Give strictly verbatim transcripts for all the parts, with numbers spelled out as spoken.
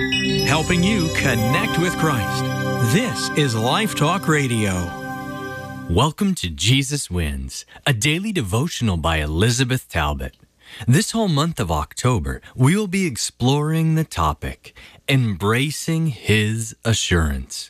helping you connect with Christ. This is Life Talk Radio. Welcome to Jesus Wins, a daily devotional by Elizabeth Talbot. This whole month of October, we will be exploring the topic, Embracing His Assurance.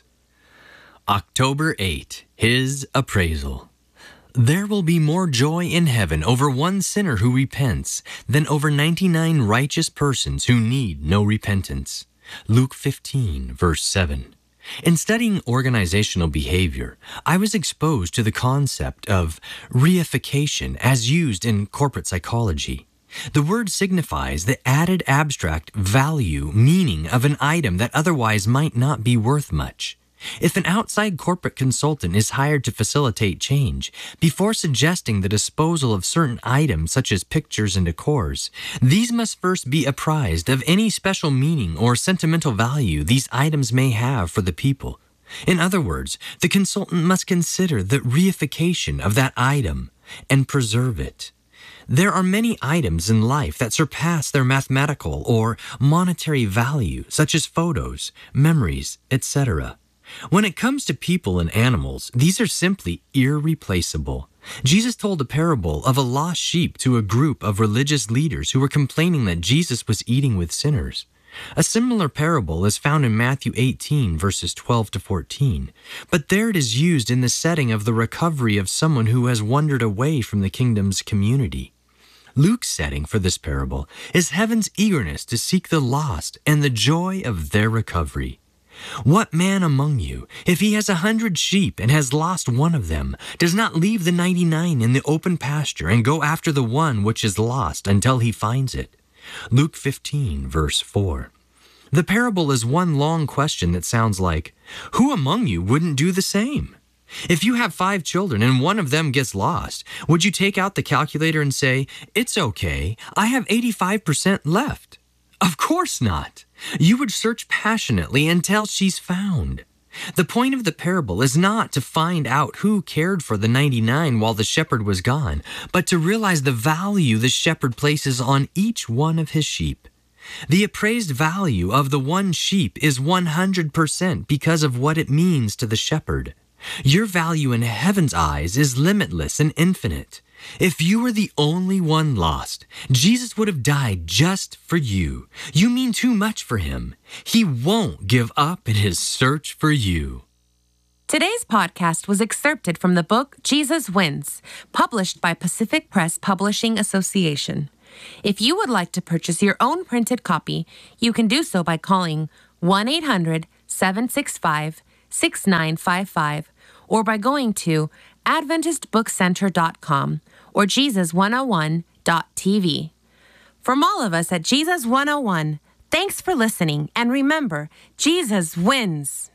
October eighth, His Appraisal. There will be more joy in heaven over one sinner who repents than over ninety-nine righteous persons who need no repentance. Luke fifteen, verse seven. In studying organizational behavior, I was exposed to the concept of reification as used in corporate psychology. The word signifies the added abstract value meaning of an item that otherwise might not be worth much. If an outside corporate consultant is hired to facilitate change, before suggesting the disposal of certain items such as pictures and decors, these must first be apprised of any special meaning or sentimental value these items may have for the people. In other words, the consultant must consider the reification of that item and preserve it. There are many items in life that surpass their mathematical or monetary value, such as photos, memories, et cetera. When it comes to people and animals, these are simply irreplaceable. Jesus told a parable of a lost sheep to a group of religious leaders who were complaining that Jesus was eating with sinners. A similar parable is found in Matthew eighteen, verses twelve to fourteen, but there it is used in the setting of the recovery of someone who has wandered away from the kingdom's community. Luke's setting for this parable is heaven's eagerness to seek the lost and the joy of their recovery. What man among you, if he has a hundred sheep and has lost one of them, does not leave the ninety-nine in the open pasture and go after the one which is lost until he finds it? Luke fifteen, verse four. The parable is one long question that sounds like, who among you wouldn't do the same? If you have five children and one of them gets lost, would you take out the calculator and say, it's okay, I have eighty-five percent left? Of course not. You would search passionately until she's found. The point of the parable is not to find out who cared for the ninety-nine while the shepherd was gone, but to realize the value the shepherd places on each one of his sheep. The appraised value of the one sheep is one hundred percent because of what it means to the shepherd. Your value in heaven's eyes is limitless and infinite. If you were the only one lost, Jesus would have died just for you. You mean too much for him. He won't give up in his search for you. Today's podcast was excerpted from the book Jesus Wins, published by Pacific Press Publishing Association. If you would like to purchase your own printed copy, you can do so by calling one eight hundred, seven six five, six nine five five or by going to adventist book center dot com or jesus one oh one dot t v. From all of us at Jesus one oh one, thanks for listening, and remember, Jesus wins.